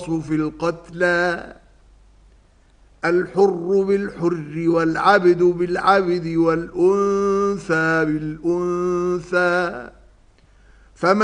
في القتلى الحر بالحر والعبد بالعبد والأنثى بالأنثى